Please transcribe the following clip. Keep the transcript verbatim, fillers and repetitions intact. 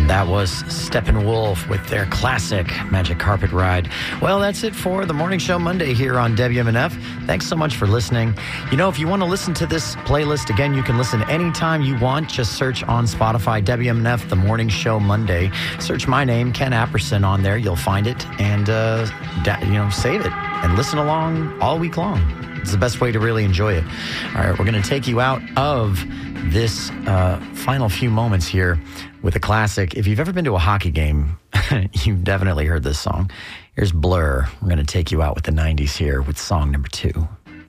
That was Steppenwolf with their classic Magic Carpet Ride. Well, that's it for the Morning Show Monday here on W M N F. Thanks so much for listening. You know, if you want to listen to this playlist, again, you can listen anytime you want. Just search on Spotify, W M N F, The Morning Show Monday. Search my name, Ken Apperson, on there. You'll find it and, uh, da- you know, save it and listen along all week long. It's the best way to really enjoy it. All right, we're going to take you out of this uh, final few moments here with a classic. If you've ever been to a hockey game, you've definitely heard this song. Here's Blur. We're going to take you out with the nineties here with song number two.